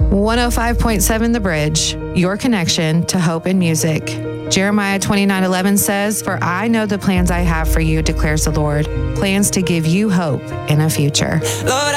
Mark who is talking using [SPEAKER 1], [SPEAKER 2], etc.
[SPEAKER 1] 105.7 The Bridge, your connection to hope and music. Jeremiah 29:11 says, "For I know the plans I have for you, declares the Lord, plans to give you hope in a future."
[SPEAKER 2] Lord,